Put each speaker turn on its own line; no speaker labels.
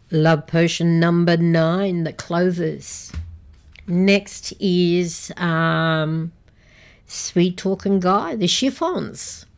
Love potion number 9, the clovers. Next is Sweet Talking Guy, the chiffons.